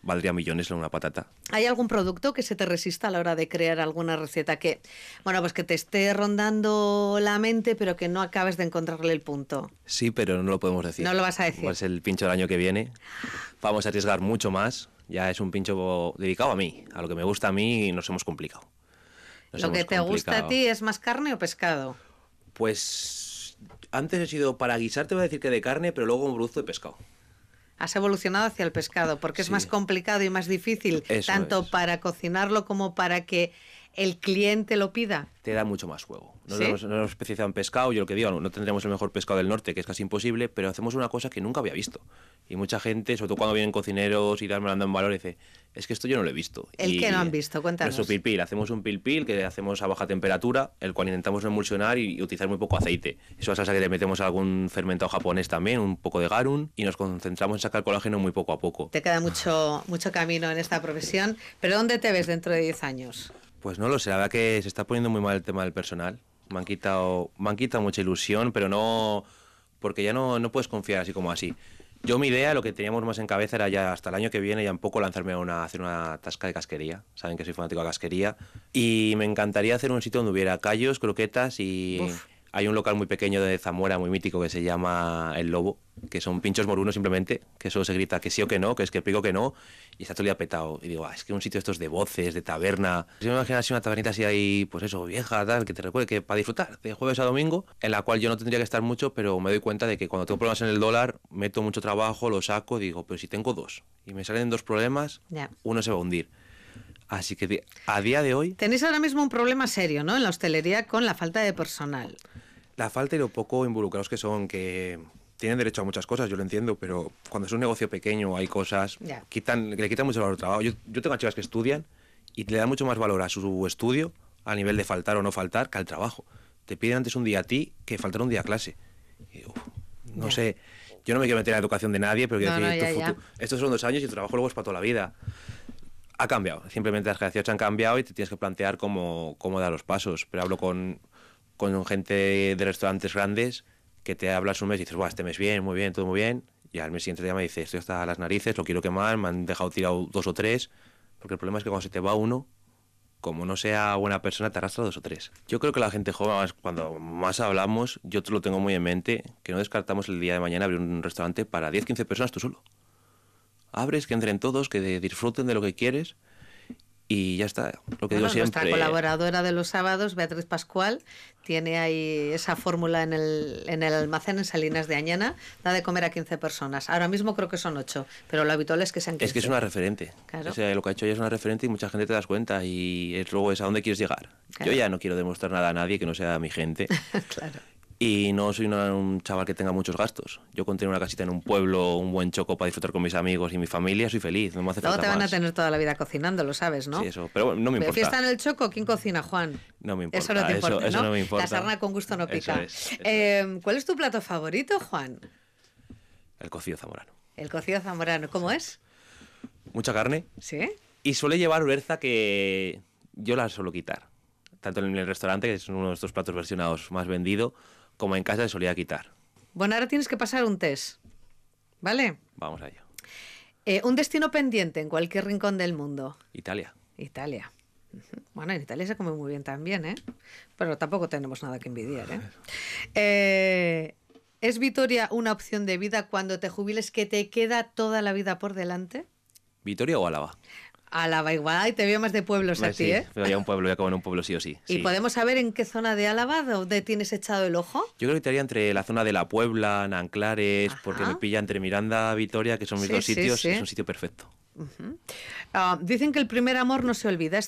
valdría millones en una patata. ¿Hay algún producto que se te resista a la hora de crear alguna receta que, bueno, pues que te esté rondando la mente, pero que no acabes de encontrarle el punto? Sí, pero no lo podemos decir. No lo vas a decir. Es el pincho del año que viene. Vamos a arriesgar mucho más. Ya es un pincho dedicado a mí, a lo que me gusta a mí, y nos hemos complicado. ¿Lo que te gusta a ti es más carne o pescado? Pues antes he sido, para guisar te voy a decir que de carne, pero luego un producto de pescado. Has evolucionado hacia el pescado, porque es más complicado y más difícil, tanto para cocinarlo como para que el cliente lo pida. Te da mucho más juego. No ¿Sí? nos hemos especializado en pescado, yo lo que digo, no tendremos el mejor pescado del norte, que es casi imposible, pero hacemos una cosa que nunca había visto. Y mucha gente, sobre todo cuando vienen cocineros y me lo dan en valor, dice, es que esto yo no lo he visto. ¿El que no han visto? Cuéntanos. Nuestro pilpil, hacemos un pilpil que hacemos a baja temperatura, el cual intentamos no emulsionar y utilizar muy poco aceite. Es una salsa que le metemos algún fermentado japonés también, un poco de garum, y nos concentramos en sacar colágeno muy poco a poco. Te queda mucho camino en esta profesión, pero ¿dónde te ves dentro de 10 años? Pues no lo sé, la verdad que se está poniendo muy mal el tema del personal. Me han quitado mucha ilusión, pero no, porque ya no puedes confiar así como así. Yo mi idea, lo que teníamos más en cabeza era ya hasta el año que viene ya un poco lanzarme a hacer una tasca de casquería. Saben que soy fanático de casquería. Y me encantaría hacer un sitio donde hubiera callos, croquetas y... Uf. Hay un local muy pequeño de Zamora, muy mítico, que se llama El Lobo, que son pinchos morunos simplemente, que solo se grita que sí o que no, que es que pico que no, y está todo el día petado. Y digo, es que un sitio estos de voces, de taberna. Yo me imagino así una tabernita así ahí, pues eso, vieja, tal, que te recuerde que para disfrutar de jueves a domingo, en la cual yo no tendría que estar mucho, pero me doy cuenta de que cuando tengo problemas en el dólar, meto mucho trabajo, lo saco, digo, pero si tengo dos, y me salen dos problemas, uno se va a hundir. Así que a día de hoy... Tenéis ahora mismo un problema serio, ¿no?, en la hostelería con la falta de personal. La falta y lo poco involucrados que son, que tienen derecho a muchas cosas, yo lo entiendo, pero cuando es un negocio pequeño hay cosas que le quitan mucho valor al trabajo. Yo tengo chicas que estudian y le dan mucho más valor a su estudio a nivel de faltar o no faltar que al trabajo. Te piden antes un día a ti que faltar un día a clase. Y, no sé, yo no me quiero meter en la educación de nadie, pero quiero decir, estos son 2 años y tu trabajo luego es para toda la vida. Ha cambiado, simplemente las generaciones han cambiado y te tienes que plantear cómo dar los pasos. Pero hablo con gente de restaurantes grandes que te hablas un mes y dices, este mes bien, muy bien, todo muy bien, y al mes siguiente te llama y dices, estoy hasta las narices, lo quiero quemar, me han dejado tirado 2 o 3, porque el problema es que cuando se te va uno, como no sea buena persona, te arrastra 2 o 3. Yo creo que la gente joven, cuando más hablamos, yo lo tengo muy en mente, que no descartamos el día de mañana abrir un restaurante para 10, 15 personas tú solo. Abres, que entren todos, que disfruten de lo que quieres, y ya está, lo que digo siempre. Nuestra colaboradora de los sábados, Beatriz Pascual, tiene ahí esa fórmula en el almacén en Salinas de Añana, da de comer a 15 personas. Ahora mismo creo que son 8, pero lo habitual es que sean 15. Es que es una referente. Claro. O sea, lo que ha hecho ella es una referente y mucha gente te das cuenta, y luego es a dónde quieres llegar. Claro. Yo ya no quiero demostrar nada a nadie que no sea mi gente. Claro. Y no soy un chaval que tenga muchos gastos. Yo con tener una casita en un pueblo, un buen choco para disfrutar con mis amigos y mi familia, soy feliz. No me hace falta Luego te van más. a tener toda la vida cocinando, lo sabes, ¿no? Sí, eso. Pero bueno, no me importa. ¿Fiesta en el Choco? ¿Quién cocina, Juan? No me importa. Eso no te importa, eso ¿no? no me importa. La sarna con gusto no pica. Eso es. ¿Cuál es tu plato favorito, Juan? El cocido zamorano. El cocido zamorano. ¿Cómo es? Mucha carne. ¿Sí? Y suele llevar berza, que yo la suelo quitar. Tanto en el restaurante, que es uno de estos platos versionados más vendido, como en casa se solía quitar. Bueno, ahora tienes que pasar un test, ¿vale? Vamos a ello. Un destino pendiente en cualquier rincón del mundo. Italia. Italia. Bueno, en Italia se come muy bien también, ¿eh? Pero tampoco tenemos nada que envidiar, ¿eh? ¿Es Vitoria una opción de vida cuando te jubiles, que te queda toda la vida por delante? ¿Vitoria o Álava? Álava igual, y te veo más de pueblos a ti, ¿eh? Me voy a un pueblo, voy a acabar en un pueblo sí o sí. ¿Y podemos saber en qué zona de Álava, donde tienes echado el ojo? Yo creo que estaría entre la zona de La Puebla, Nanclares, porque me pilla entre Miranda y Vitoria, que son mis dos sitios, es un sitio perfecto. Dicen que el primer amor no se olvida.